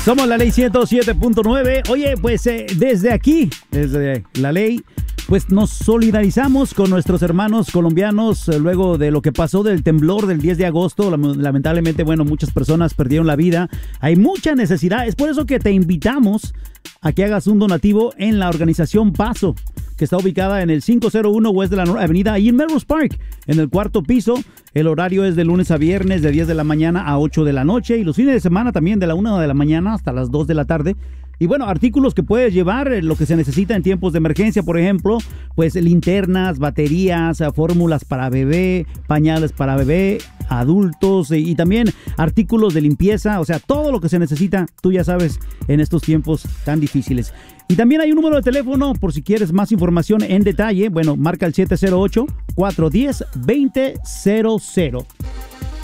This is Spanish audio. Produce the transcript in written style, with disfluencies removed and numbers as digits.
Somos la ley 107.9. Oye, pues desde aquí, desde la ley, pues nos solidarizamos con nuestros hermanos colombianos luego de lo que pasó del temblor del 10 de agosto. Lamentablemente, bueno, muchas personas perdieron la vida. Hay mucha necesidad. Es por eso que te invitamos a que hagas un donativo en la organización Paso, que está ubicada en el 501 West de la Avenida, ahí en Melrose Park, en el 4º piso. El horario es de lunes a viernes, de 10 de la mañana a 8 de la noche, y los fines de semana también de la 1 de la mañana hasta las 2 de la tarde. Y bueno, artículos que puedes llevar, lo que se necesita en tiempos de emergencia, por ejemplo, pues linternas, baterías, fórmulas para bebé, pañales para bebé, adultos y también artículos de limpieza, o sea, todo lo que se necesita, tú ya sabes, en estos tiempos tan difíciles. Y también hay un número de teléfono por si quieres más información en detalle. Bueno, marca el 708-410-2000.